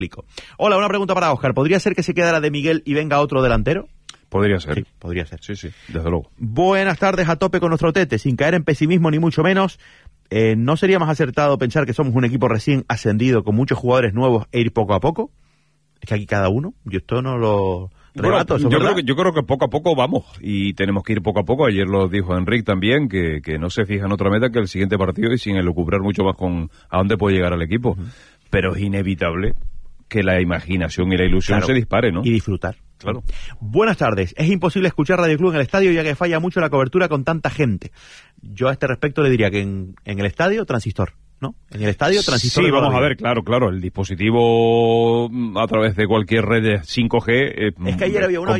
explico. Hola, una pregunta para Óscar. ¿Podría ser que se quedara de Miguel y venga otro delantero? Podría ser. Sí, podría ser. Sí, desde luego. Buenas tardes, a tope con nuestro Tete, sin caer en pesimismo ni mucho menos. ¿No sería más acertado pensar que somos un equipo recién ascendido con muchos jugadores nuevos e ir poco a poco? Es que aquí cada uno, yo esto no lo rebato. Bueno, yo creo que poco a poco vamos y tenemos que ir poco a poco. Ayer lo dijo Enrique también, que no se fija en otra meta que el siguiente partido y sin elucubrar mucho más con a dónde puede llegar el equipo. Pero es inevitable que la imaginación y la ilusión se dispare, ¿no? Y disfrutar. Claro. Buenas tardes. Es imposible escuchar Radio Club en el estadio ya que falla mucho la cobertura con tanta gente. Yo a este respecto le diría que en el estadio, transistor, ¿no? En el estadio, transistor. Sí, vamos a ver, claro. El dispositivo a través de cualquier red de 5G es que ayer había un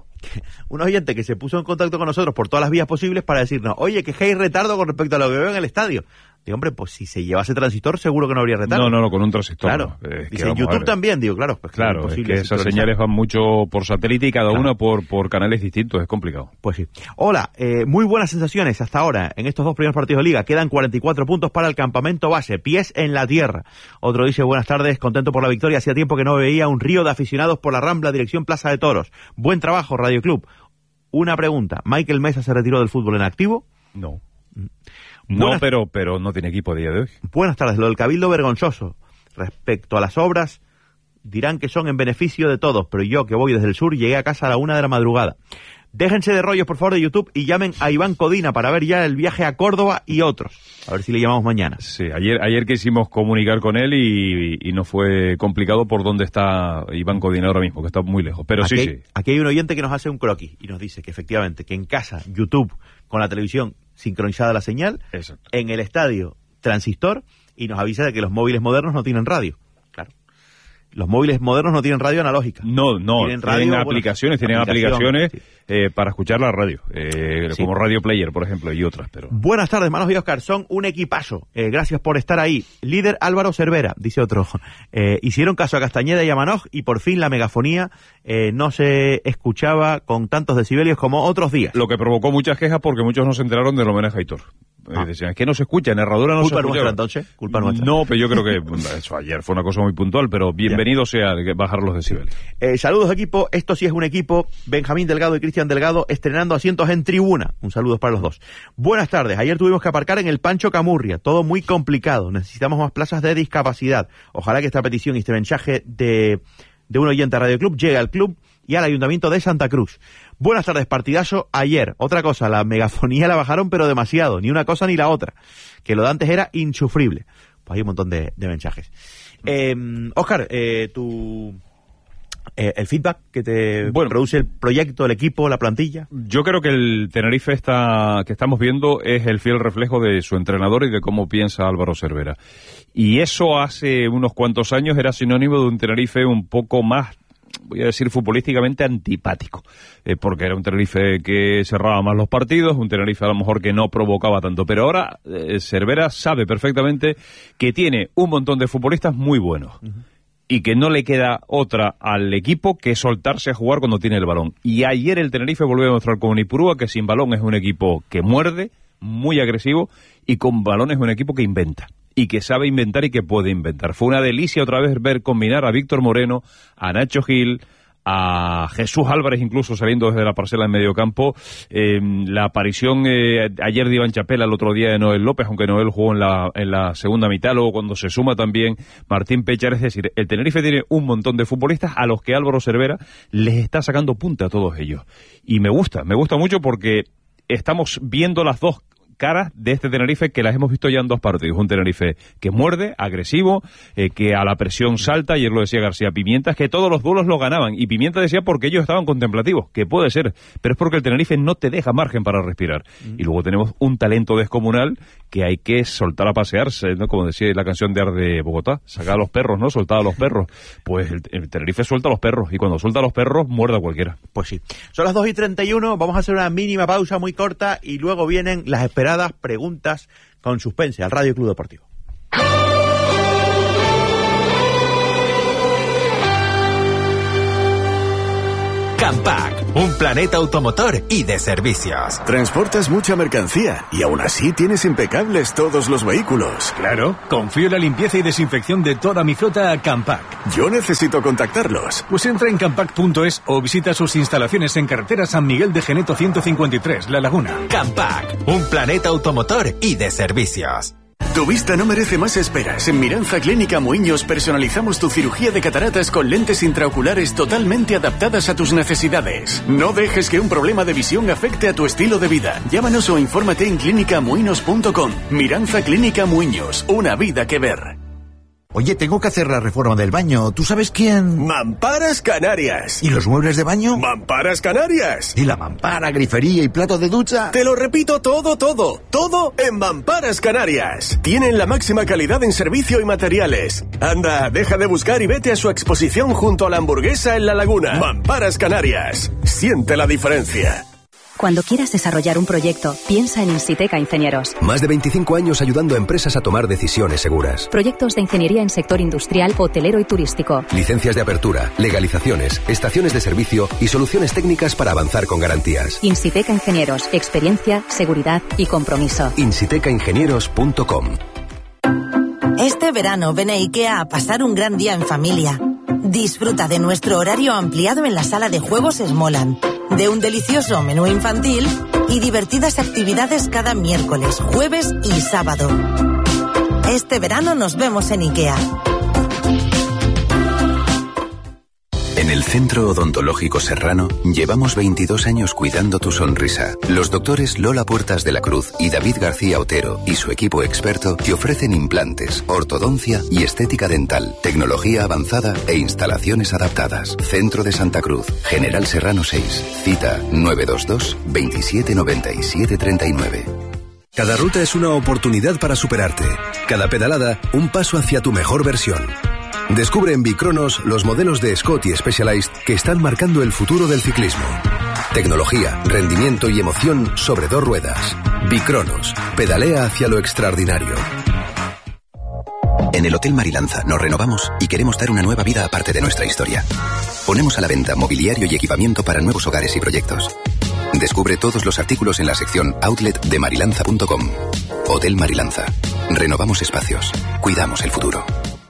oyente que se puso en contacto con nosotros por todas las vías posibles para decirnos, oye, que hay retardo con respecto a lo que veo en el estadio. Digo, hombre, pues si se llevase transistor seguro que no habría retardo. No, con un transistor. Claro. No. Dice, en YouTube también, digo, claro. Pues claro, es que esas señales van mucho por satélite y cada una por canales distintos, es complicado. Pues sí. Hola, muy buenas sensaciones hasta ahora en estos dos primeros partidos de Liga. Quedan 44 puntos para el campamento base, pies en la tierra. Otro dice, buenas tardes, contento por la victoria. Hacía tiempo que no veía un río de aficionados por la Rambla, dirección Plaza de Toros. Buen trabajo, Radio Club. Una pregunta, ¿Michael Mesa se retiró del fútbol en activo? No. No, pero no tiene equipo a día de hoy. Buenas tardes. Lo del cabildo vergonzoso respecto a las obras dirán que son en beneficio de todos, pero yo que voy desde el sur llegué a casa a la 1 de la madrugada. Déjense de rollos por favor de YouTube y llamen a Iván Codina para ver ya el viaje a Córdoba y otros. A ver si le llamamos mañana. Sí, ayer quisimos comunicar con él y no fue complicado por dónde está Iván Codina ahora mismo, que está muy lejos. Pero sí. Aquí hay un oyente que nos hace un croquis y nos dice que efectivamente que en casa, YouTube, con la televisión sincronizada la señal, exacto, en el estadio, transistor, y nos avisa de que los móviles modernos no tienen radio. Claro. Los móviles modernos no tienen radio analógica. No, tienen aplicaciones para escuchar la radio, como Radio Player, por ejemplo, y otras. Pero buenas tardes, Manos y Óscar, son un equipazo. Gracias por estar ahí. Líder Álvaro Cervera, dice otro. Hicieron caso a Castañeda y a Manoj y por fin la megafonía no se escuchaba con tantos decibelios como otros días. Lo que provocó muchas quejas porque muchos no se enteraron del homenaje a Aitor. Decían, es que no se escucha, en Herradura no se escucha. ¿Culpa nuestra entonces? ¿Culpa nuestra? No, pero yo creo que eso ayer fue una cosa muy puntual, pero bienvenido sea bajar los decibeles. Saludos equipo, esto sí es un equipo. Benjamín Delgado y Cristian Delgado estrenando asientos en tribuna. Un saludo para los dos. Buenas tardes, ayer tuvimos que aparcar en el Pancho Camurria, todo muy complicado, necesitamos más plazas de discapacidad. Ojalá que esta petición y este mensaje de un oyente a Radio Club llegue al club y al Ayuntamiento de Santa Cruz. Buenas tardes, partidazo ayer. Otra cosa, la megafonía la bajaron pero demasiado, ni una cosa ni la otra, que lo de antes era insufrible. Pues hay un montón de mensajes. Óscar, el feedback que te produce el proyecto, el equipo, la plantilla. Yo creo que el Tenerife que estamos viendo es el fiel reflejo de su entrenador y de cómo piensa Álvaro Cervera. Y eso hace unos cuantos años era sinónimo de un Tenerife un poco más, voy a decir futbolísticamente antipático, porque era un Tenerife que cerraba más los partidos, un Tenerife a lo mejor que no provocaba tanto, pero ahora Cervera sabe perfectamente que tiene un montón de futbolistas muy buenos. Y que no le queda otra al equipo que soltarse a jugar cuando tiene el balón. Y ayer el Tenerife volvió a demostrar con Ipurúa que sin balón es un equipo que muerde, muy agresivo, y con balón es un equipo que inventa. Y que sabe inventar y que puede inventar. Fue una delicia otra vez ver combinar a Víctor Moreno, a Nacho Gil, a Jesús Álvarez incluso saliendo desde la parcela en medio campo, la aparición ayer de Iván Chapela, el otro día de Noel López, aunque Noel jugó en la segunda mitad, luego cuando se suma también Martín Pechar, es decir, el Tenerife tiene un montón de futbolistas a los que Álvaro Cervera les está sacando punta a todos ellos, y me gusta mucho porque estamos viendo las dos caras de este Tenerife que las hemos visto ya en dos partidos. Un Tenerife que muerde, agresivo, que a la presión salta, ayer lo decía García Pimienta, que todos los duelos lo ganaban, y Pimienta decía porque ellos estaban contemplativos, que puede ser, pero es porque el Tenerife no te deja margen para respirar. Y luego tenemos un talento descomunal que hay que soltar a pasearse, ¿no? Como decía la canción de Arde Bogotá, sacar a los perros, ¿no? Soltar a los perros. Pues el Tenerife suelta a los perros, y cuando suelta a los perros, muerde a cualquiera. Pues sí. Son las 2:31, vamos a hacer una mínima pausa muy corta, y luego vienen las esperadas preguntas con suspense al Radio Club Deportivo. Campac, un planeta automotor y de servicios. Transportas mucha mercancía y aún así tienes impecables todos los vehículos. Claro, confío en la limpieza y desinfección de toda mi flota a Campac. Yo necesito contactarlos. Pues entra en campac.es o visita sus instalaciones en carretera San Miguel de Geneto 153, La Laguna. Campac, un planeta automotor y de servicios. Tu vista no merece más esperas. En Miranza Clínica Muiños personalizamos tu cirugía de cataratas con lentes intraoculares totalmente adaptadas a tus necesidades. No dejes que un problema de visión afecte a tu estilo de vida. Llámanos o infórmate en clínicamuinos.com. Miranza Clínica Muiños, una vida que ver. Oye, tengo que hacer la reforma del baño. ¿Tú sabes quién? Mamparas Canarias. ¿Y los muebles de baño? Mamparas Canarias. ¿Y la mampara, grifería y plato de ducha? Te lo repito todo en Mamparas Canarias. Tienen la máxima calidad en servicio y materiales. Anda, deja de buscar y vete a su exposición junto a la Hamburguesa en La Laguna. Mamparas Canarias. Siente la diferencia. Cuando quieras desarrollar un proyecto, piensa en Insiteca Ingenieros. Más de 25 años ayudando a empresas a tomar decisiones seguras. Proyectos de ingeniería en sector industrial, hotelero y turístico. Licencias de apertura, legalizaciones, estaciones de servicio y soluciones técnicas para avanzar con garantías. Insiteca Ingenieros. Experiencia, seguridad y compromiso. insitecaingenieros.com. Este verano ven a IKEA a pasar un gran día en familia. Disfruta de nuestro horario ampliado en la sala de juegos Smoland, de un delicioso menú infantil y divertidas actividades cada miércoles, jueves y sábado. Este verano nos vemos en IKEA. En el Centro Odontológico Serrano llevamos 22 años cuidando tu sonrisa. Los doctores Lola Puertas de la Cruz y David García Otero y su equipo experto te ofrecen implantes, ortodoncia y estética dental, tecnología avanzada e instalaciones adaptadas. Centro de Santa Cruz, General Serrano 6, cita 922 27 97 39. Cada ruta es una oportunidad para superarte. Cada pedalada, un paso hacia tu mejor versión. Descubre en Bicronos los modelos de Scott y Specialized que están marcando el futuro del ciclismo. Tecnología, rendimiento y emoción sobre dos ruedas. Bicronos, pedalea hacia lo extraordinario. En el Hotel Marilanza nos renovamos y queremos dar una nueva vida aparte de nuestra historia. Ponemos a la venta mobiliario y equipamiento para nuevos hogares y proyectos. Descubre todos los artículos en la sección outlet de marilanza.com. Hotel Marilanza. Renovamos espacios. Cuidamos el futuro.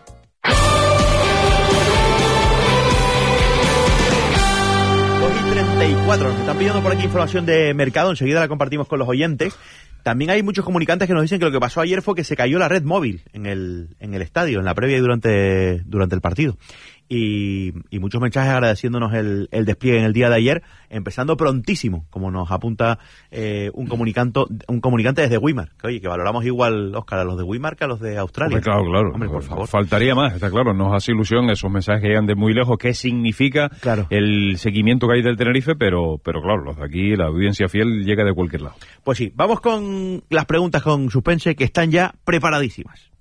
Nos están pidiendo por aquí información de mercado, enseguida la compartimos con los oyentes. También hay muchos comunicantes que nos dicen que lo que pasó ayer fue que se cayó la red móvil en el estadio, en la previa y durante el partido. Y muchos mensajes agradeciéndonos el despliegue en el día de ayer, empezando prontísimo, como nos apunta un comunicante desde Weimar. Que oye, que valoramos igual, Óscar, a los de Weimar que a los de Australia. Hombre, claro. Hombre, por favor. Faltaría más, está claro. Nos hace ilusión esos mensajes que llegan de muy lejos. ¿Qué significa el seguimiento que hay del Tenerife? Pero claro, los de aquí, la audiencia fiel llega de cualquier lado. Pues sí, vamos con las preguntas con suspense que están ya preparadísimas.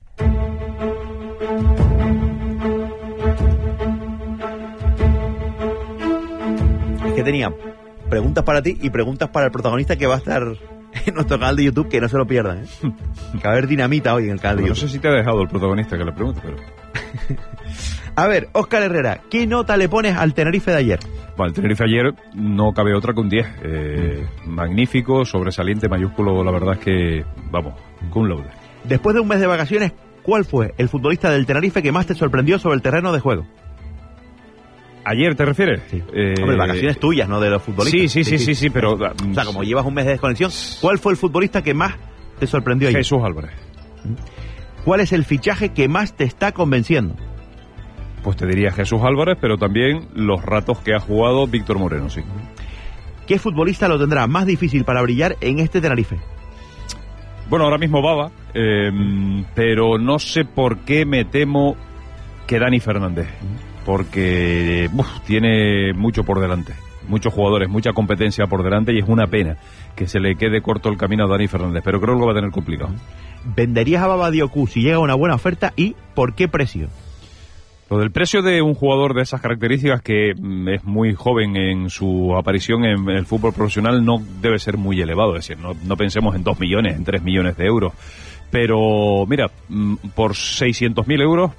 Que tenía preguntas para ti y preguntas para el protagonista que va a estar en nuestro canal de YouTube, que no se lo pierdan, ¿eh? Que va a haber dinamita hoy en el canal de YouTube. No sé si te ha dejado el protagonista que le pregunte, pero... A ver, Óscar Herrera, ¿qué nota le pones al Tenerife de ayer? Bueno, el Tenerife ayer no cabe otra que un 10. Magnífico, sobresaliente, mayúsculo, la verdad es que, vamos, cum laude. Después de un mes de vacaciones, ¿cuál fue el futbolista del Tenerife que más te sorprendió sobre el terreno de juego? ¿Ayer te refieres? Sí. Hombre, vacaciones tuyas, no de los futbolistas. Sí, pero... O sea, como llevas un mes de desconexión, ¿cuál fue el futbolista que más te sorprendió ayer? Jesús Álvarez. ¿Cuál es el fichaje que más te está convenciendo? Pues te diría Jesús Álvarez, pero también los ratos que ha jugado Víctor Moreno, sí. ¿Qué futbolista lo tendrá más difícil para brillar en este Tenerife? Bueno, ahora mismo Baba, pero no sé por qué me temo que Dani Fernández. Porque tiene mucho por delante, muchos jugadores, mucha competencia por delante y es una pena que se le quede corto el camino a Dani Fernández, pero creo que lo va a tener complicado. ¿Venderías a Baba Diocú si llega una buena oferta y por qué precio? Lo del precio de un jugador de esas características, que es muy joven en su aparición en el fútbol profesional, no debe ser muy elevado, es decir, no pensemos en 2 millones, en 3 millones de euros. Pero, mira, por 600.000 euros,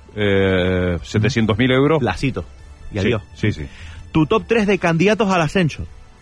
700.000 euros... La cito. Y adiós. Sí. Tu top 3 de candidatos al ascenso.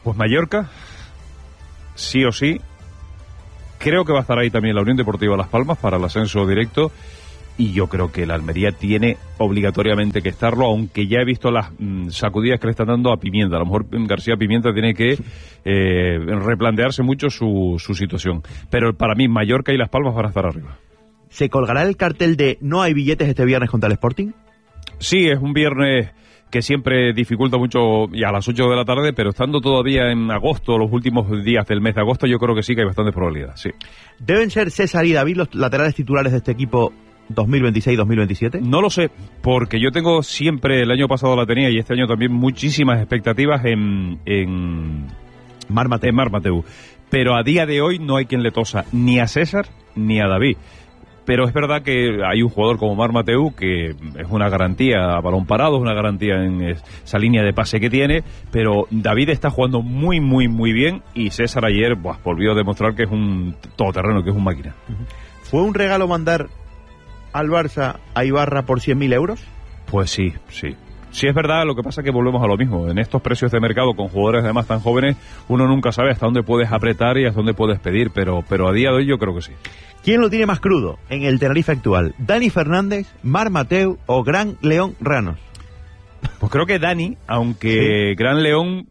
Pues Mallorca, sí o sí. Creo que va a estar ahí también la Unión Deportiva Las Palmas para el ascenso directo. Y yo creo que la Almería tiene obligatoriamente que estarlo, aunque ya he visto las sacudidas que le están dando a Pimienta. A lo mejor García Pimienta tiene que replantearse mucho su situación. Pero para mí Mallorca y Las Palmas van a estar arriba. ¿Se colgará el cartel de no hay billetes este viernes contra el Sporting? Sí, es un viernes que siempre dificulta mucho, y a las 8 de la tarde, pero estando todavía en agosto, los últimos días del mes de agosto, yo creo que sí que hay bastante probabilidad, sí. ¿Deben ser César y David los laterales titulares de este equipo 2026-2027? No lo sé, porque yo tengo siempre, el año pasado la tenía y este año también, muchísimas expectativas en Marc Mateu. Pero a día de hoy no hay quien le tosa ni a César ni a David. Pero es verdad que hay un jugador como Marc Mateu que es una garantía a balón parado, es una garantía en esa línea de pase que tiene, pero David está jugando muy, muy, muy bien y César ayer volvió a demostrar que es un todoterreno, que es un máquina. ¿Fue un regalo mandar al Barça a Ibarra por 100.000 euros? Pues sí, sí. Sí, es verdad, lo que pasa es que volvemos a lo mismo. En estos precios de mercado, con jugadores además tan jóvenes, uno nunca sabe hasta dónde puedes apretar y hasta dónde puedes pedir, pero a día de hoy yo creo que sí. ¿Quién lo tiene más crudo en el Tenerife actual? ¿Dani Fernández, Marc Mateu o Gran León Ranos? Pues creo que Dani, aunque sí. Gran León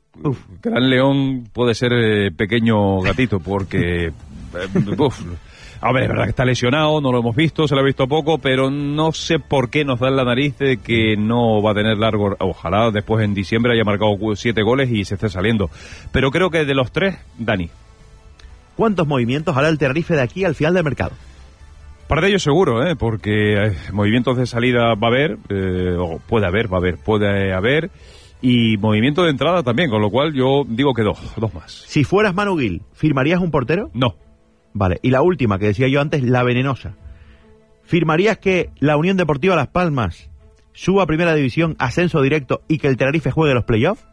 puede ser pequeño gatito, porque... A ver, es verdad que está lesionado, no lo hemos visto, se lo ha visto poco, pero no sé por qué nos da en la nariz de que no va a tener largo. Ojalá después en diciembre haya marcado 7 goles y se esté saliendo. Pero creo que de los 3, Dani. ¿Cuántos movimientos hará el Tenerife de aquí al final del mercado? Par de ellos seguro, porque movimientos de salida va a haber, o puede haber, y movimiento de entrada también, con lo cual yo digo que dos más. Si fueras Manu Gil, ¿firmarías un portero? No. Vale, y la última, que decía yo antes, la venenosa. ¿Firmarías que la Unión Deportiva Las Palmas suba a Primera División, ascenso directo, y que el Tenerife juegue los playoffs?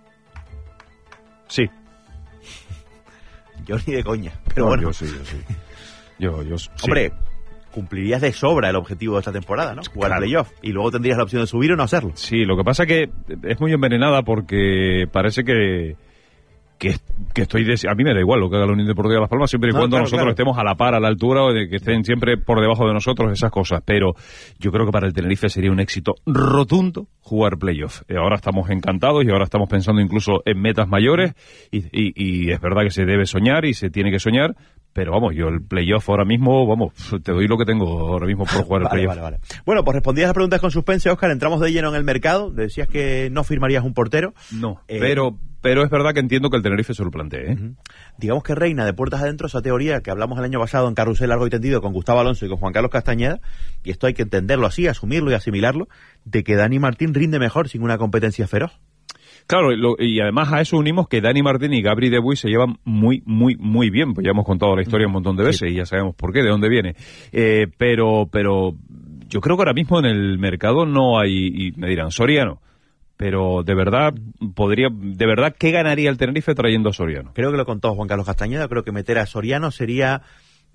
Sí. Yo ni de coña, pero bueno. Yo sí. Yo Hombre, cumplirías de sobra el objetivo de esta temporada, ¿no? Jugar claro. Playoff, y luego tendrías la opción de subir o no hacerlo. Sí, lo que pasa es que es muy envenenada porque parece que estoy... A mí me da igual lo que haga la Unión Deportiva Las Palmas, siempre y cuando nosotros estemos a la par, a la altura, o de que estén siempre por debajo de nosotros, esas cosas. Pero yo creo que para el Tenerife sería un éxito rotundo jugar playoff. Ahora estamos encantados y ahora estamos pensando incluso en metas mayores y es verdad que se debe soñar y se tiene que soñar, pero vamos, yo el playoff ahora mismo, te doy lo que tengo ahora mismo por jugar el playoff. Vale. Bueno, pues respondías a preguntas con suspense, Óscar, entramos de lleno en el mercado. Decías que no firmarías un portero. No, pero es verdad que entiendo que el Tenerife se lo plantee, Uh-huh. Digamos que reina de puertas adentro esa teoría que hablamos el año pasado en Carrusel Largo y Tendido con Gustavo Alonso y con Juan Carlos Castañeda, y esto hay que entenderlo así, asumirlo y asimilarlo, de que Dani Martín rinde mejor sin una competencia feroz. Claro, y además a eso unimos que Dani Martín y Gabri De Buy se llevan muy, muy, muy bien, pues ya hemos contado la historia un montón de veces y ya sabemos por qué, de dónde viene. Pero yo creo que ahora mismo en el mercado no hay, y me dirán, Soriano. Pero de verdad, ¿qué ganaría el Tenerife trayendo a Soriano? Creo que lo contó Juan Carlos Castañeda, creo que meter a Soriano sería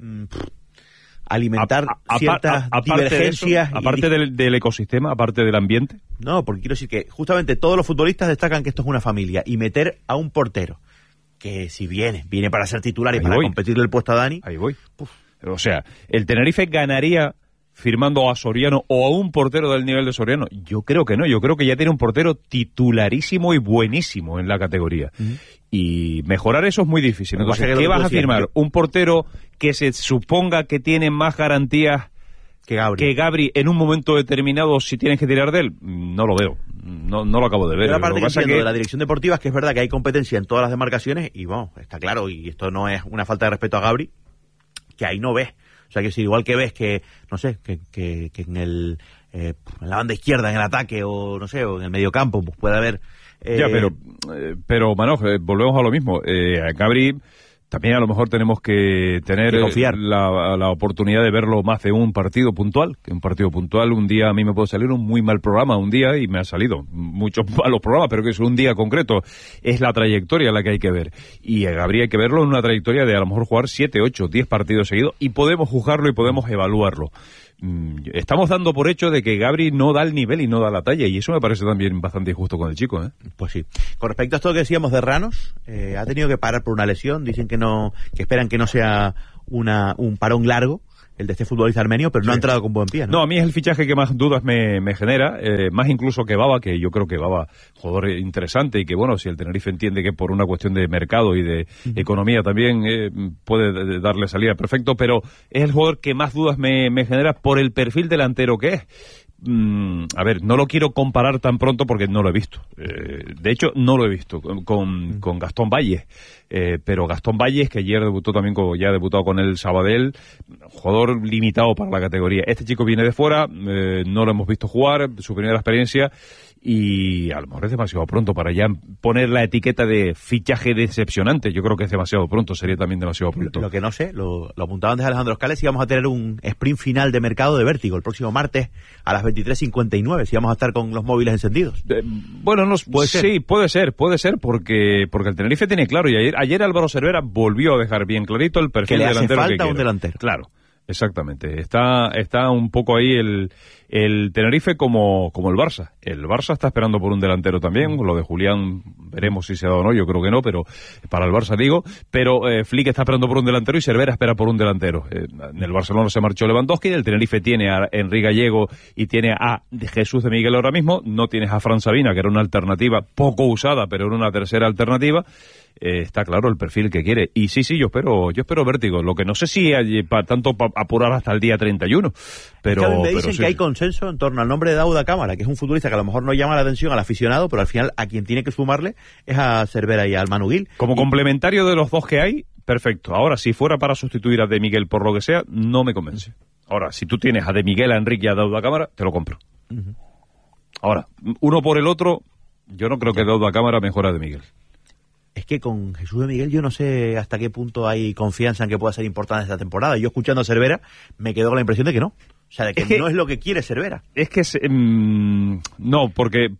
alimentar ciertas divergencias. Aparte del ecosistema, aparte del ambiente. No, porque quiero decir que justamente todos los futbolistas destacan que esto es una familia, y meter a un portero, que si viene para ser titular y para competirle el puesto a Dani. Ahí voy. O sea, el Tenerife ganaría firmando a Soriano o a un portero del nivel de Soriano. Yo creo que no, yo creo que ya tiene un portero titularísimo y buenísimo en la categoría. Y mejorar eso es muy difícil. Entonces, ¿qué vas a firmar? ¿Un portero que se suponga que tiene más garantías que Gabri en un momento determinado si tienes que tirar de él? No lo veo. No lo acabo de ver. La parte que de la dirección deportiva es que es verdad que hay competencia en todas las demarcaciones y bueno, está claro, y esto no es una falta de respeto a Gabri, que ahí no ves. O sea, que si igual que ves que, no sé, que en en la banda izquierda, en el ataque, o no sé, o en el mediocampo, pues puede haber... Ya, pero Manoj, volvemos a lo mismo. Gabri, también a lo mejor tenemos que tener la oportunidad de verlo más de un partido puntual. Que un partido puntual, un día a mí me puede salir un muy mal programa, un día, y me ha salido muchos malos programas, pero que es un día concreto. Es la trayectoria la que hay que ver. Y a Gabri hay que verlo en una trayectoria de a lo mejor jugar 7, 8, 10 partidos seguidos, y podemos juzgarlo y podemos evaluarlo. estamos dando por hecho de que Gabri no da el nivel y no da la talla, y eso me parece también bastante injusto con el chico, ¿eh? Pues sí. Con respecto a esto que decíamos de Ranos, ha tenido que parar por una lesión. Dicen que esperan que no sea un parón largo el de este futbolista armenio, pero no ha entrado con buen pie, ¿no? No, a mí es el fichaje que más dudas me genera, más incluso que Baba, que yo creo que Baba, jugador interesante, y que bueno, si el Tenerife entiende que por una cuestión de mercado y de economía también puede darle salida perfecto, pero es el jugador que más dudas me genera por el perfil delantero que es. A ver, no lo quiero comparar tan pronto porque no lo he visto. De hecho, no lo he visto con Gastón Valles. Pero Gastón Valles, que ayer debutó también, ya ha debutado con el Sabadell, jugador limitado para la categoría. Este chico viene de fuera, no lo hemos visto jugar, su primera experiencia, y a lo mejor es demasiado pronto para ya poner la etiqueta de fichaje decepcionante. Yo creo que es demasiado pronto, sería también demasiado pronto. Lo que no sé, lo apuntaba antes Alejandro Escales, si vamos a tener un sprint final de mercado de Vértigo el próximo martes a las 23:59, si vamos a estar con los móviles encendidos. Bueno, sí, puede ser, porque el Tenerife tiene claro, y ayer Álvaro Cervera volvió a dejar bien clarito el perfil delantero que quiere. le hace falta un delantero. Claro. Exactamente, está un poco ahí el Tenerife como el Barça. El Barça está esperando por un delantero también, lo de Julián veremos si se ha dado o no, yo creo que no, pero para el Barça digo, pero Flick está esperando por un delantero y Cervera espera por un delantero. En el Barcelona se marchó Lewandowski, el Tenerife tiene a Enrique Gallego y tiene a Jesús de Miguel ahora mismo, no tienes a Fran Sabina, que era una alternativa poco usada, pero era una tercera alternativa. Está claro el perfil que quiere. Y sí, yo espero Vértigo. Lo que no sé si hay tanto apurar hasta el día 31. Pero, es que me dicen sí, que hay consenso en torno al nombre de Dauda Cámara, que es un futbolista que a lo mejor no llama la atención al aficionado, pero al final a quien tiene que sumarle es a Cervera y al Manu Gil. Como complementario de los dos que hay, perfecto. Ahora, si fuera para sustituir a De Miguel por lo que sea, no me convence. Ahora, si tú tienes a De Miguel, a Enrique y a Dauda Cámara, te lo compro. Ahora, uno por el otro, yo no creo que Dauda Cámara mejora a De Miguel. Es que con Jesús de Miguel yo no sé hasta qué punto hay confianza en que pueda ser importante esta temporada. Yo escuchando a Cervera me quedo con la impresión de que no. O sea, de que no es lo que quiere Cervera. Es que no, porque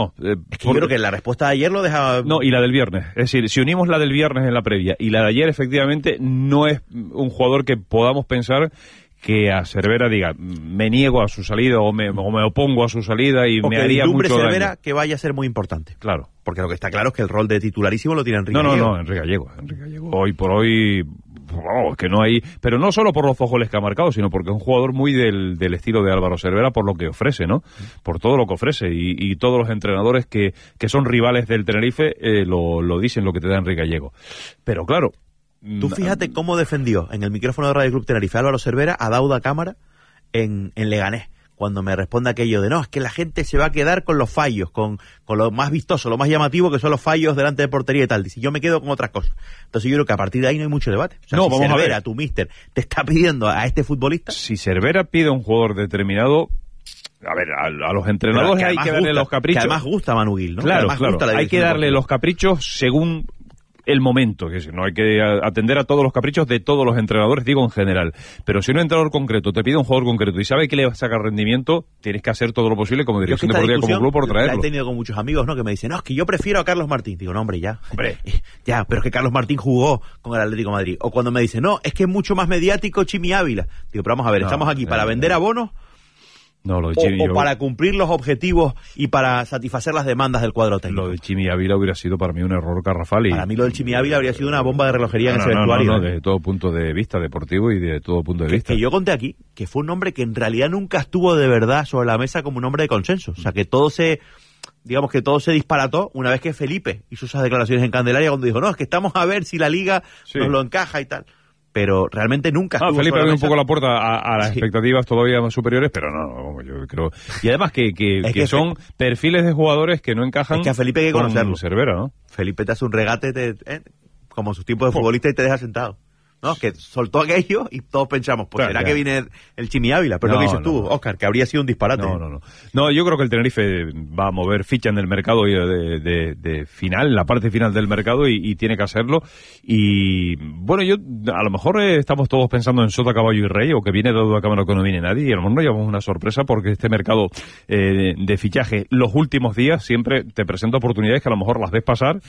yo creo que la respuesta de ayer lo dejaba... No, y la del viernes. Es decir, si unimos la del viernes en la previa y la de ayer, efectivamente, no es un jugador que podamos pensar que a Cervera diga, me niego a su salida o me opongo a su salida y me haría mucho daño. Cervera que vaya a ser muy importante. Claro. Porque lo que está claro es que el rol de titularísimo lo tiene Enrique Gallego. No, Enrique Gallego. Hoy por hoy, que no hay... Pero no solo por los 2 goles que ha marcado, sino porque es un jugador muy del estilo de Álvaro Cervera por lo que ofrece, ¿no? Por todo lo que ofrece. Y todos los entrenadores que son rivales del Tenerife lo dicen, lo que te da Enrique Gallego. Pero claro... Tú fíjate cómo defendió en el micrófono de Radio Club Tenerife Álvaro Cervera a Dauda Cámara en Leganés, cuando me responde aquello de no, es que la gente se va a quedar con los fallos, con lo más vistoso, lo más llamativo, que son los fallos delante de portería y tal. Dice, yo me quedo con otras cosas. Entonces yo creo que a partir de ahí no hay mucho debate. O sea, no, si vamos Cervera, a ver. tu míster, te está pidiendo a este futbolista... Si Cervera pide a un jugador determinado... A ver, a los entrenadores hay que darle los caprichos. Que además gusta Manu Gil, ¿no? Claro, hay que darle los caprichos según el momento, que no hay que atender a todos los caprichos de todos los entrenadores, digo en general. Pero si un entrenador concreto te pide un jugador concreto y sabe que le va a sacar rendimiento, tienes que hacer todo lo posible como dirección deportiva, como club, por traerlo. La he tenido con muchos amigos, ¿no? Que me dicen, no, es que yo prefiero a Carlos Martín. Digo, no, hombre, ya. Ya, pero es que Carlos Martín jugó con el Atlético de Madrid. O cuando me dicen, no, es que es mucho más mediático Chimi Ávila. Digo, pero vamos a ver, estamos aquí para vender abonos. No, lo de Chimi, o para cumplir los objetivos y para satisfacer las demandas del cuadro técnico. Lo de Chimi Ávila hubiera sido para mí un error garrafal. Para mí lo del Chimi Ávila habría sido una bomba de relojería en ese vestuario. No, desde todo punto de vista deportivo y de todo punto de vista. Que yo conté aquí que fue un hombre que en realidad nunca estuvo de verdad sobre la mesa como un hombre de consenso. O sea, que todo se disparató una vez que Felipe hizo esas declaraciones en Candelaria cuando dijo, no, es que estamos a ver si la Liga nos lo encaja y tal. Pero realmente nunca estuvo Felipe abrió un poco la puerta a las Sí. expectativas todavía más superiores, pero no, yo creo... Y además que son perfiles de jugadores que no encajan. Es que a Felipe hay que conocerlo. Cervera, ¿no? Felipe te hace un regate como sus tiempos de futbolista y te deja sentado. No, que soltó aquello y todos pensamos, pues Claro, será ya. que viene el Chimi Ávila. Pero lo que dices tú, Óscar, que habría sido un disparate. No, yo creo que el Tenerife va a mover ficha en el mercado de final, en la parte final del mercado y tiene que hacerlo. Y bueno, a lo mejor estamos todos pensando en Sota, Caballo y Rey, o que viene Dauda Cámara o que no viene nadie, y a lo mejor nos llevamos una sorpresa porque este mercado de fichaje los últimos días siempre te presenta oportunidades que a lo mejor las ves pasar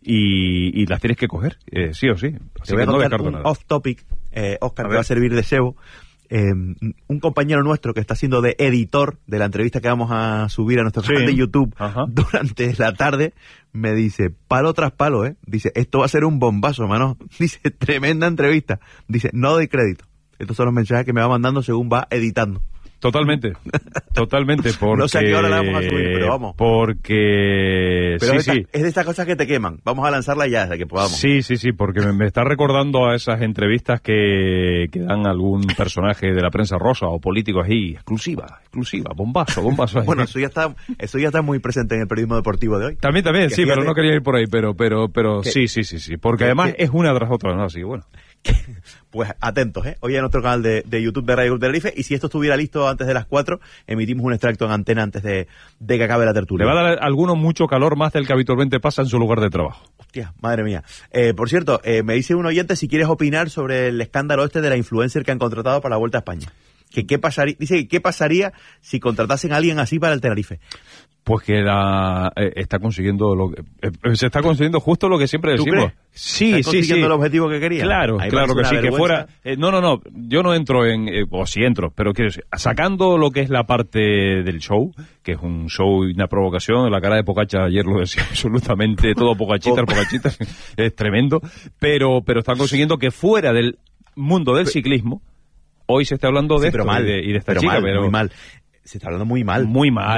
y las tienes que coger, sí o sí. Así Te voy que a no contar descarto un nada. off topic, Óscar, me va a servir de cebo. un compañero nuestro que está haciendo de editor de la entrevista que vamos a subir a nuestro canal de YouTube durante la tarde, me dice, palo tras palo, dice, esto va a ser un bombazo, mano. Dice, tremenda entrevista. Dice, no doy crédito. Estos son los mensajes que me va mandando según va editando. Totalmente, porque... No sé a qué hora la vamos a subir, pero vamos. Porque... Pero es de estas cosas que te queman. Vamos a lanzarla ya desde que podamos. Sí, porque me está recordando a esas entrevistas que dan algún personaje de la prensa rosa o político ahí, exclusiva, bombazo. Bueno, eso ya está muy presente en el periodismo deportivo de hoy. También, sí, pero no quería ir por ahí, pero sí, porque además es una tras otra, ¿no? Así que bueno. Pues atentos, hoy en nuestro canal de YouTube de Radio Club Tenerife, y si esto estuviera listo antes de las 4, emitimos un extracto en antena antes de que acabe la tertulia. Le va a dar a alguno mucho calor más del que habitualmente pasa en su lugar de trabajo. Hostia, madre mía. Por cierto, me dice un oyente si quieres opinar sobre el escándalo de la influencer que han contratado para la Vuelta a España. ¿Qué pasaría si contratasen a alguien así para el Tenerife? Pues que está consiguiendo se está consiguiendo justo lo que siempre decimos. Sí. ¿Está consiguiendo el objetivo que quería? Claro que sí, que fuera... No, yo no entro o sí entro, pero quiero decir, sacando lo que es la parte del show, que es un show y una provocación, la cara de Pogačar ayer lo decía absolutamente, todo Pogachita, es tremendo, pero están consiguiendo que fuera del mundo del ciclismo, hoy se está hablando de esto y de esta chica, muy mal. Se está hablando muy mal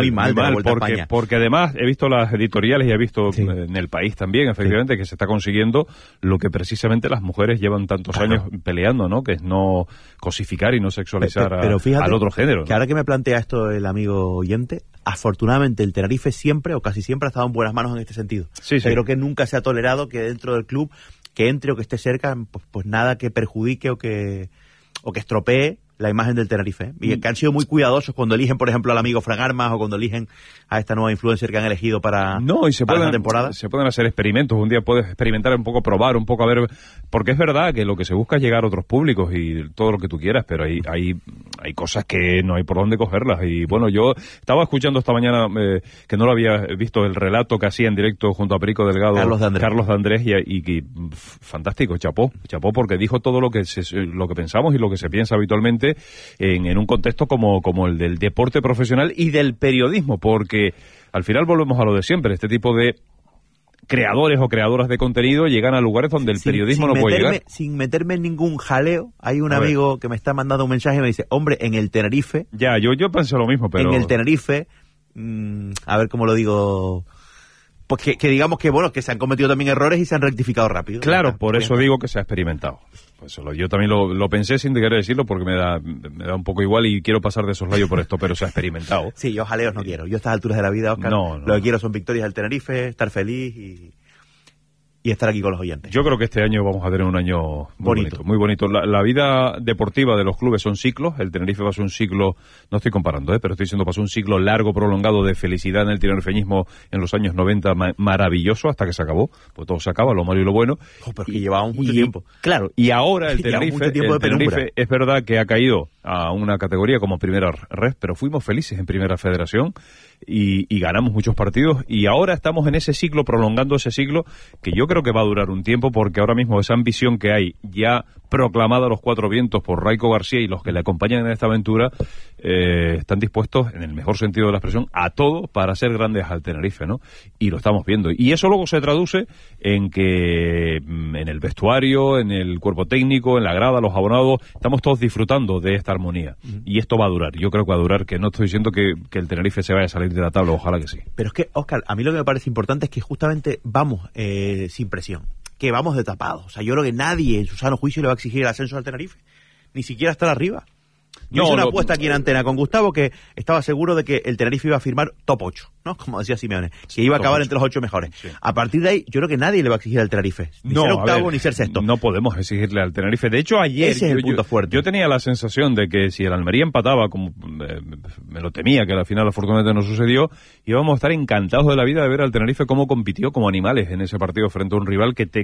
porque además he visto las editoriales y he visto en El País también, efectivamente, que se está consiguiendo lo que precisamente las mujeres llevan tantos años peleando, ¿no? Que es no cosificar y no sexualizar al otro género, que ahora que me plantea esto el amigo oyente, afortunadamente el Tenerife siempre o casi siempre ha estado en buenas manos en este sentido. Creo que nunca se ha tolerado que dentro del club, que entre o que esté cerca, pues nada que perjudique o que estropee la imagen del Tenerife, y que han sido muy cuidadosos cuando eligen, por ejemplo, al amigo Fran Armas o cuando eligen a esta nueva influencer que han elegido para esta temporada. Se pueden hacer experimentos, un día puedes experimentar un poco, probar un poco, a ver, porque es verdad que lo que se busca es llegar a otros públicos y todo lo que tú quieras, pero hay cosas que no hay por dónde cogerlas, y bueno, yo estaba escuchando esta mañana, que no lo había visto, el relato que hacía en directo junto a Perico Delgado, Carlos de Andrés, y fantástico, chapó, porque dijo todo lo que pensamos y lo que se piensa habitualmente en un contexto como el del deporte profesional y del periodismo, porque al final volvemos a lo de siempre, este tipo de creadores o creadoras de contenido llegan a lugares donde el periodismo no puede llegar. Sin meterme en ningún jaleo, hay un amigo que me está mandando un mensaje y me dice, hombre, en el Tenerife... Ya, yo pensé lo mismo, pero... En el Tenerife, a ver cómo lo digo... Pues que digamos que bueno, que se han cometido también errores y se han rectificado rápido. Claro, por eso digo que se ha experimentado. Pues yo también lo pensé sin querer decirlo porque me da un poco igual y quiero pasar de soslayo por esto, pero se ha experimentado. Sí, yo jaleos no quiero. Yo a estas alturas de la vida, Óscar, lo que quiero son victorias del Tenerife, estar feliz y estar aquí con los oyentes. Yo creo que este año vamos a tener un año muy bonito. La vida deportiva de los clubes son ciclos. El Tenerife pasó un ciclo, no estoy comparando, pero estoy diciendo pasó un ciclo largo, prolongado de felicidad en el tinerfeñismo en los años 90, maravilloso, hasta que se acabó. Pues todo se acaba, lo malo y lo bueno. Pero que llevábamos mucho tiempo. Claro, y ahora el Tenerife es verdad que ha caído a una categoría como Primera Red, pero fuimos felices en Primera Federación y ganamos muchos partidos, y ahora estamos en ese ciclo, prolongando ese ciclo, que yo creo que va a durar un tiempo, porque ahora mismo esa ambición que hay ya proclamada a los cuatro vientos por Raico García y los que le acompañan en esta aventura, están dispuestos, en el mejor sentido de la expresión, a todo para ser grandes al Tenerife, ¿no? Y lo estamos viendo. Y eso luego se traduce en que en el vestuario, en el cuerpo técnico, en la grada, los abonados, estamos todos disfrutando de esta armonía. Y esto va a durar. Yo creo que va a durar, que no estoy diciendo que el Tenerife se vaya a salir de la tabla, ojalá que sí. Pero es que, Óscar, a mí lo que me parece importante es que justamente vamos sin presión, que vamos de tapados. O sea, yo creo que nadie en su sano juicio le va a exigir el ascenso al Tenerife, ni siquiera estar arriba. Yo hice una apuesta aquí en antena con Gustavo que estaba seguro de que el Tenerife iba a firmar top 8, ¿no? Como decía Simeone, que iba a acabar entre los 8 mejores. Sí. A partir de ahí, yo creo que nadie le va a exigir al Tenerife, ni ser octavo ni ser sexto. No podemos exigirle al Tenerife. De hecho, ayer ese es el punto fuerte. Yo tenía la sensación de que si el Almería empataba, como me lo temía, que al final afortunadamente no sucedió, íbamos a estar encantados de la vida de ver al Tenerife cómo compitió como animales en ese partido frente a un rival que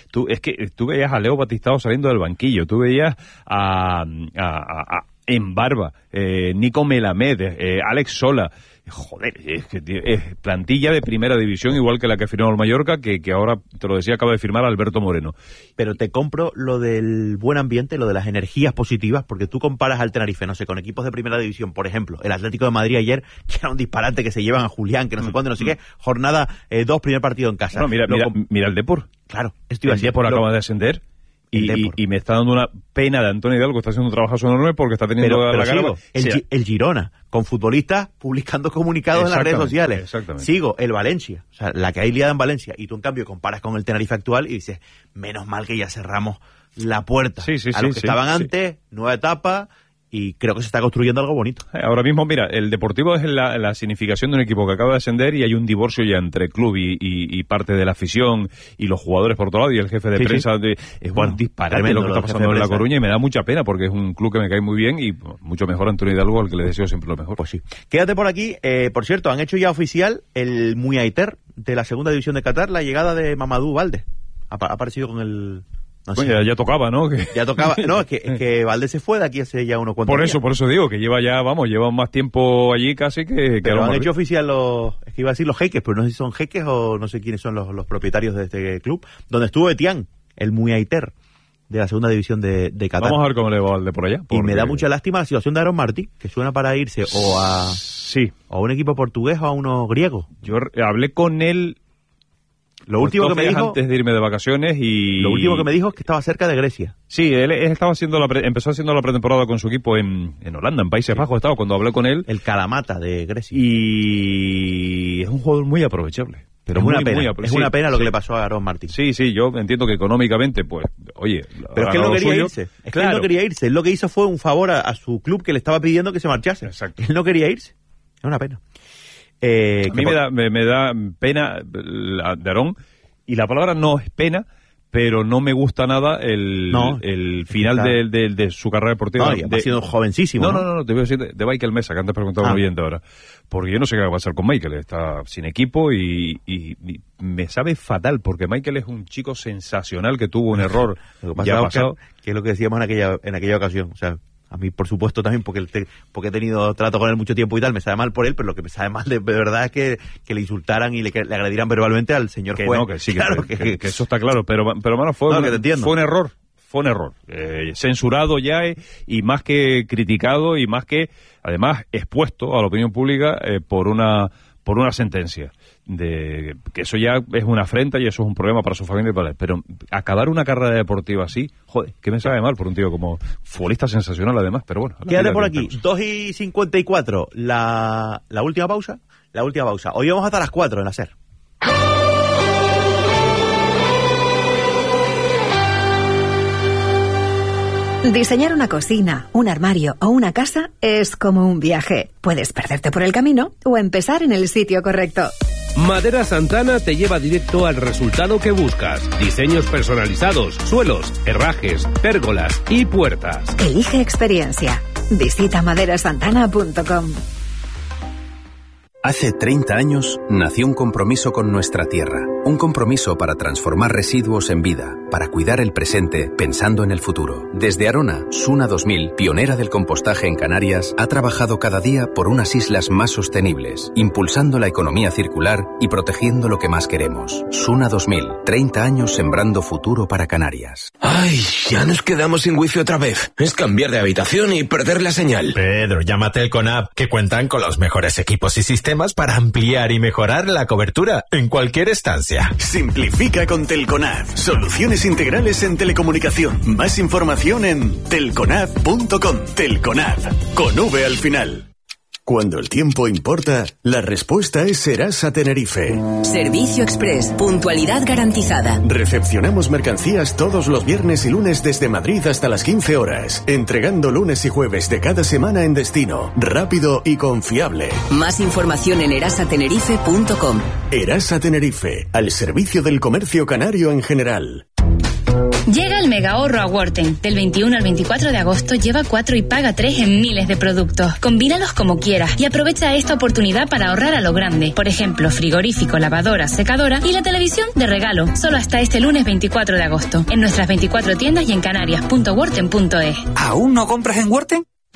tú veías a Leo Batistao saliendo del banquillo, tú veías en Barba, Nico Melamed, Alex Sola, Joder, es que es plantilla de primera división, igual que la que firmó el Mallorca, que ahora, te lo decía, acaba de firmar Alberto Moreno. Pero te compro lo del buen ambiente, lo de las energías positivas, porque tú comparas al Tenerife, no sé, con equipos de primera división, por ejemplo, el Atlético de Madrid ayer, que era un disparate, que se llevan a Julián, que no sé cuándo, no sé qué, jornada 2, primer partido en casa. No, mira el Depor. Claro, esto iba a decir. El Depor acaba de ascender. Y me está dando una pena de Antonio Hidalgo, está haciendo un trabajo enorme porque está teniendo la cara. El Girona, con futbolistas publicando comunicados en las redes sociales. Exactamente. Sigo, el Valencia, o sea, la que hay liada en Valencia, y tú en cambio comparas con el Tenerife actual y dices, menos mal que ya cerramos la puerta a los que estaban antes, nueva etapa, y creo que se está construyendo algo bonito. Ahora mismo, mira, el Deportivo es la significación de un equipo que acaba de ascender y hay un divorcio ya entre club y parte de la afición y los jugadores por otro lado y el jefe de prensa. Es un disparate lo que está pasando en La Coruña y me da mucha pena porque es un club que me cae muy bien y mucho mejor Antonio Hidalgo, al que le deseo siempre lo mejor. Pues sí. Quédate por aquí. Por cierto, han hecho ya oficial el Muay-Thai de la segunda división de Qatar, la llegada de Mamadou Valde. Ha aparecido con el... No sé. Bueno, ya tocaba, ¿no? Ya tocaba. No, es que Valdés se fue de aquí hace ya unos cuantos días. Por eso digo, que lleva más tiempo allí casi que... Pero han hecho oficial es que iba a decir los jeques, pero no sé si son jeques o no sé quiénes son los propietarios de este club, donde estuvo Etienne, el Muay-Thai de la segunda división de Qatar. Vamos a ver cómo le va al de por allá. Y me da mucha lástima la situación de Aaron Martí, que suena para irse o a un equipo portugués o a uno griego. Yo hablé con él... Lo último que me dijo antes de irme de vacaciones y... Lo último que me dijo es que estaba cerca de Grecia. Sí, él estaba empezó haciendo la pretemporada con su equipo en Holanda, en Países Bajos estaba cuando hablé con él. El Kalamata de Grecia. Y es un jugador muy aprovechable. Pero es una pena lo que le pasó a Aaron Martín. Sí, yo entiendo que económicamente, pues, oye... Pero es que él no quería irse. Él no quería irse. Él lo que hizo fue un favor a su club que le estaba pidiendo que se marchase. Exacto. Él no quería irse. Es una pena. A mí me da pena de Aaron. Y la palabra no es pena, pero no me gusta nada el final de su carrera deportiva. No, ha sido jovencísimo. No, te voy a decir de Michael Mesa, que antes preguntaba un oyente ahora. Porque yo no sé qué va a pasar con Michael, está sin equipo y me sabe fatal, porque Michael es un chico sensacional que tuvo un error ya pasado. Que es lo que decíamos en aquella ocasión, o sea... A mí, por supuesto, también, porque he tenido trato con él mucho tiempo y tal, me sabe mal por él, pero lo que me sabe mal de verdad es que le insultaran y le agredieran verbalmente al señor juez. Que sí, claro, que eso está claro, pero mano, fue un error. Fue un error. Censurado ya y más que criticado y más que, además, expuesto a la opinión pública por una sentencia. Que eso ya es una afrenta y eso es un problema para su familia, pero acabar una carrera deportiva así, joder, que me sabe mal por un tío como futbolista sensacional además, pero bueno. Quédate por aquí, 2:54, la última pausa. Hoy vamos hasta las 4 en la SER. Diseñar una cocina, un armario o una casa es como un viaje. Puedes perderte por el camino o empezar en el sitio correcto. Madera Santana te lleva directo al resultado que buscas. Diseños personalizados, suelos, herrajes, pérgolas y puertas. Elige experiencia. Visita maderasantana.com. Hace 30 años nació un compromiso con nuestra tierra, un compromiso para transformar residuos en vida, para cuidar el presente pensando en el futuro. Desde Arona, Suna 2000, pionera del compostaje en Canarias, ha trabajado cada día por unas islas más sostenibles, impulsando la economía circular y protegiendo lo que más queremos. Suna 2000, 30 años sembrando futuro para Canarias. ¡Ay! Ya nos quedamos sin wifi otra vez. Es cambiar de habitación y perder la señal. Pedro, llama a Telconab, que cuentan con los mejores equipos y sistemas para ampliar y mejorar la cobertura en cualquier estancia. Simplifica con Telconab. Soluciones integrales en telecomunicación. Más información en telconab.com. Telconab, con V al final. Cuando el tiempo importa, la respuesta es Serasa Tenerife. Servicio Express, puntualidad garantizada. Recepcionamos mercancías todos los viernes y lunes desde Madrid hasta las 15 horas, entregando lunes y jueves de cada semana en destino, rápido y confiable. Más información en erasatenerife.com. Erasa Tenerife, al servicio del comercio canario en general. Llega el mega ahorro a Worten. Del 21 al 24 de agosto lleva 4 y paga 3 en miles de productos. Combínalos como quieras y aprovecha esta oportunidad para ahorrar a lo grande. Por ejemplo, frigorífico, lavadora, secadora y la televisión de regalo. Solo hasta este lunes 24 de agosto. En nuestras 24 tiendas y en canarias.worten.es. ¿Aún no compras en Worten?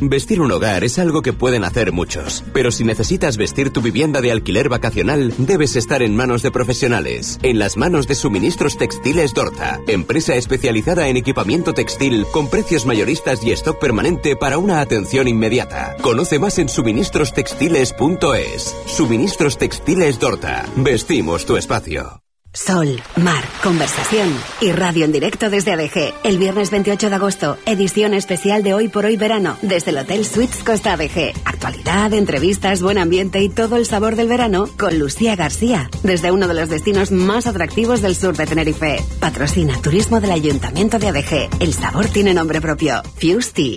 Vestir un hogar es algo que pueden hacer muchos, pero si necesitas vestir tu vivienda de alquiler vacacional, debes estar en manos de profesionales, en las manos de Suministros Textiles Dorta, empresa especializada en equipamiento textil con precios mayoristas y stock permanente para una atención inmediata. Conoce más en suministrostextiles.es. Suministros Textiles Dorta. Vestimos tu espacio. Sol, mar, conversación y radio en directo desde ADG. El viernes 28 de agosto, edición especial de Hoy por Hoy Verano, desde el Hotel Suites Costa ADG. Actualidad, entrevistas, buen ambiente y todo el sabor del verano con Lucía García, desde uno de los destinos más atractivos del sur de Tenerife. Patrocina Turismo del Ayuntamiento de ADG. El sabor tiene nombre propio. Fuse Tea.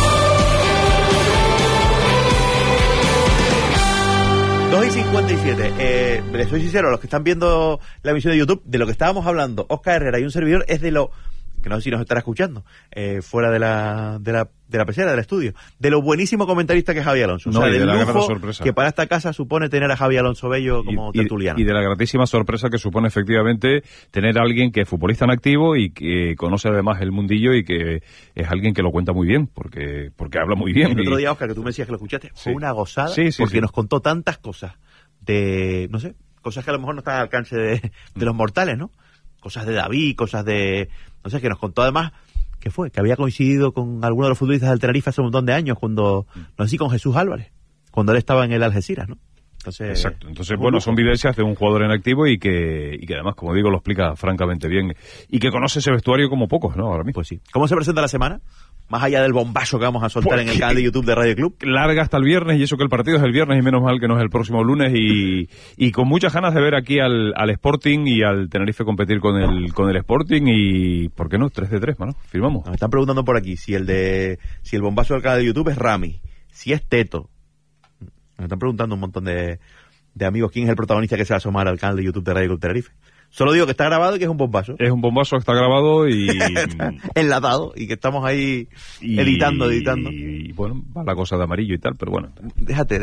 2:57. Les soy sincero, los que están viendo la emisión de YouTube, de lo que estábamos hablando, Óscar Herrera y un servidor, es de lo que no sé si nos estará escuchando, fuera de la pecera, del estudio, de lo buenísimo comentarista que es Javi Alonso. No, o sea, y de del la gran lujo sorpresa que para esta casa supone tener a Javi Alonso Bello como tertuliano. Y de la gratísima sorpresa que supone efectivamente tener a alguien que es futbolista en activo y que conoce además el mundillo y que es alguien que lo cuenta muy bien, porque habla muy bien. El otro día, Óscar, que tú me decías que lo escuchaste, fue una gozada, sí, porque nos contó tantas cosas de, no sé, cosas que a lo mejor no están al alcance de los mortales, ¿no? Cosas de David, cosas de, no sé, que nos contó además que había coincidido con alguno de los futbolistas del Tenerife hace un montón de años, cuando, no sé si con Jesús Álvarez, cuando él estaba en el Algeciras, ¿no? Entonces, exacto. Entonces, bueno, son vivencias de un jugador en activo y que además, como digo, lo explica francamente bien y que conoce ese vestuario como pocos, ¿no? Ahora mismo. Pues sí. ¿Cómo se presenta la semana? Más allá del bombazo que vamos a soltar en el canal de YouTube de Radio Club. Larga hasta el viernes, y eso que el partido es el viernes y menos mal que no es el próximo lunes, y con muchas ganas de ver aquí al Sporting y al Tenerife competir con el Sporting, y ¿por qué no? 3-3, mano. Firmamos. Me están preguntando por aquí si el bombazo del canal de YouTube es Rami, si es Teto. Me están preguntando un montón de amigos quién es el protagonista que se va a asomar al canal de YouTube de Radio Club Tenerife. Solo digo que está grabado y que es un bombazo. Es un bombazo, está grabado y enlatado, y que estamos ahí editando. Y bueno, va la cosa de amarillo y tal, pero bueno. Déjate.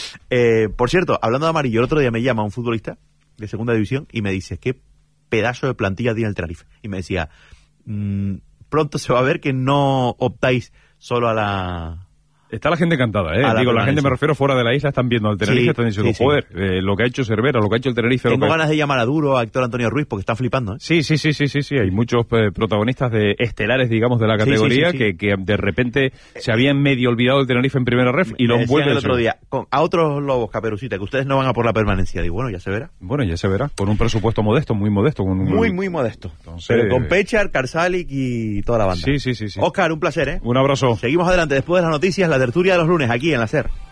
Por cierto, hablando de amarillo, el otro día me llama un futbolista de segunda división y me dice, ¿qué pedazo de plantilla tiene el Tenerife? Y me decía, pronto se va a ver que no optáis solo a la... Está la gente encantada, Digo, la gente, me refiero, fuera de la isla, están viendo al Tenerife, están diciendo, joder, lo que ha hecho Cervera, lo que ha hecho el Tenerife... Tengo ganas de llamar a Duro, a Héctor Antonio Ruiz, porque están flipando, Sí, hay muchos protagonistas estelares, digamos, de la categoría que de repente se habían medio olvidado del Tenerife en primera ref y lo han vuelto el otro día, a otros lobos, Caperucita, que ustedes no van a por la permanencia. Digo, bueno, ya se verá. Bueno, ya se verá, con un presupuesto modesto, muy modesto. Muy modesto. Entonces, pero con Pechar, Karsalik y toda la banda. Sí. Óscar, un placer, Un abrazo. Seguimos adelante, después de las noticias, la tertulia de los lunes, aquí en la SER.